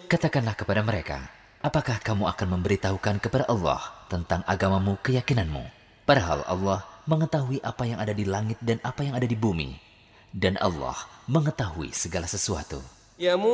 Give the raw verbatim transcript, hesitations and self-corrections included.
Katakanlah kepada mereka, apakah kamu akan memberitahukan kepada Allah tentang agamamu, keyakinanmu? Padahal Allah mengetahui apa yang ada di langit dan apa yang ada di bumi. Dan Allah mengetahui segala sesuatu.